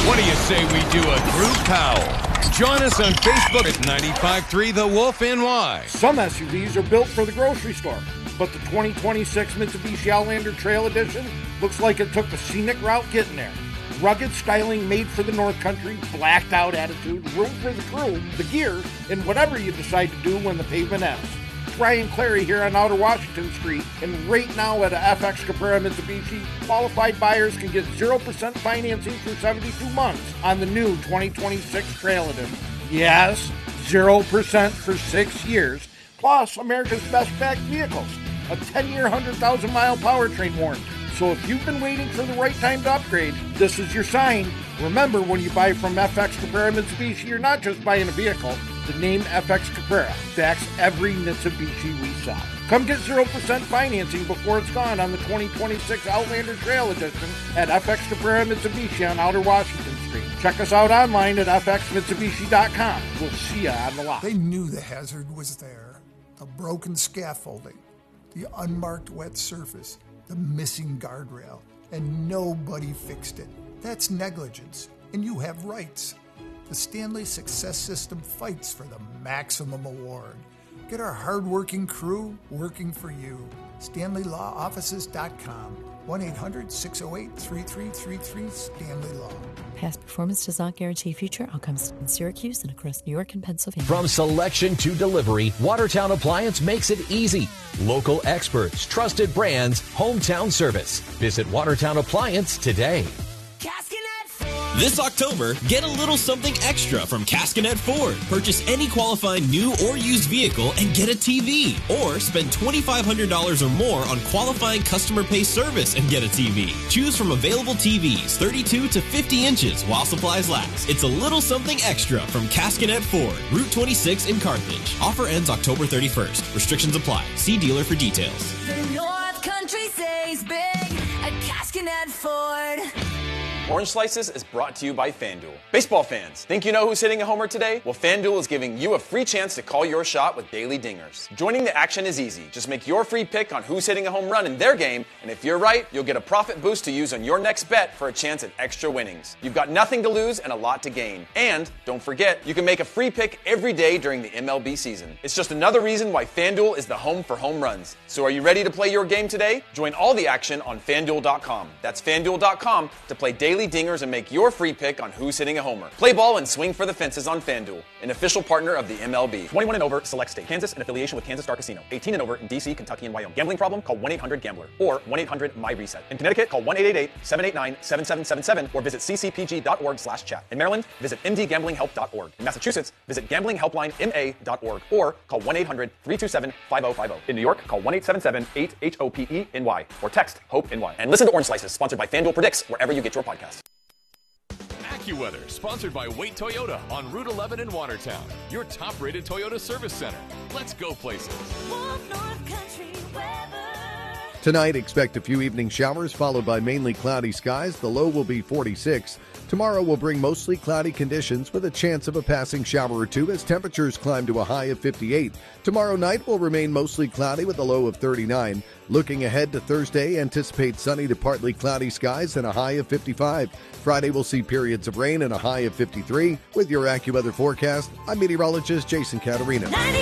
What do you say we do a Drew Powell? Join us on Facebook at 95.3 The Wolf NY. Some SUVs are built for the grocery store, but the 2026 Mitsubishi Outlander Trail Edition looks like it took the scenic route getting there. Rugged styling made for the North Country, blacked out attitude, room for the crew, the gear, and whatever you decide to do when the pavement ends. Ryan Clary here on Outer Washington Street, and right now at a FX Caprera Mitsubishi, qualified buyers can get 0% financing for 72 months on the new 2026 Trail Edition. Yes, 0% for 6 years, plus America's best backed vehicles, a 10-year, 100,000-mile powertrain warranty. So if you've been waiting for the right time to upgrade, this is your sign. Remember, when you buy from FX Caprera Mitsubishi, you're not just buying a vehicle. The name FX Caprera backs every Mitsubishi we sell. Come get 0% financing before it's gone on the 2026 Outlander Trail Edition at FX Caprera Mitsubishi on Outer Washington Street. Check us out online at fxmitsubishi.com. We'll see you on the lot. They knew the hazard was there. The broken scaffolding, the unmarked wet surface, the missing guardrail, and nobody fixed it. That's negligence, and you have rights. The Stanley Success System fights for the maximum award. Get our hardworking crew working for you. StanleyLawOffices.com. 1-800-608-3333 Stanley Law. Past performance does not guarantee future outcomes in Syracuse and across New York and Pennsylvania. From selection to delivery, Watertown Appliance makes it easy. Local experts, trusted brands, hometown service. Visit Watertown Appliance today. This October, get a little something extra from Cascanet Ford. Purchase any qualifying new or used vehicle and get a TV. Or spend $2,500 or more on qualifying customer pay service and get a TV. Choose from available TVs 32 to 50 inches while supplies last. It's a little something extra from Cascanet Ford, Route 26 in Carthage. Offer ends October 31st. Restrictions apply. See dealer for details. The North Country saves big at Cascanet Ford. Orange Slices is brought to you by FanDuel. Baseball fans, think you know who's hitting a homer today? Well, FanDuel is giving you a free chance to call your shot with daily dingers. Joining the action is easy. Just make your free pick on who's hitting a home run in their game, and if you're right, you'll get a profit boost to use on your next bet for a chance at extra winnings. You've got nothing to lose and a lot to gain. And don't forget, you can make a free pick every day during the MLB season. It's just another reason why FanDuel is the home for home runs. So are you ready to play your game today? Join all the action on FanDuel.com. That's FanDuel.com to play daily dingers and make your free pick on who's hitting a homer. Play ball and swing for the fences on FanDuel, an official partner of the MLB. 21 and over, select state. Kansas in affiliation with Kansas Star Casino. 18 and over in D.C., Kentucky, and Wyoming. Gambling problem? Call 1-800-GAMBLER or 1-800-MY-RESET. In Connecticut, call 1-888-789-7777 or visit ccpg.org/chat. In Maryland, visit mdgamblinghelp.org. In Massachusetts, visit gamblinghelplinema.org or call 1-800-327-5050. In New York, call 1-877-8-HOPE-NY or text HOPE-NY. And listen to Orange Slices, sponsored by FanDuel Predicts, wherever you get your podcasts. AccuWeather, sponsored by Wait Toyota on Route 11 in Watertown, your top-rated Toyota service center. Let's go places. Tonight, expect a few evening showers followed by mainly cloudy skies. The low will be 46. Tomorrow will bring mostly cloudy conditions with a chance of a passing shower or two as temperatures climb to a high of 58. Tomorrow night will remain mostly cloudy with a low of 39. Looking ahead to Thursday, anticipate sunny to partly cloudy skies and a high of 55. Friday will see periods of rain and a high of 53. With your AccuWeather forecast, I'm meteorologist Jason Caterina.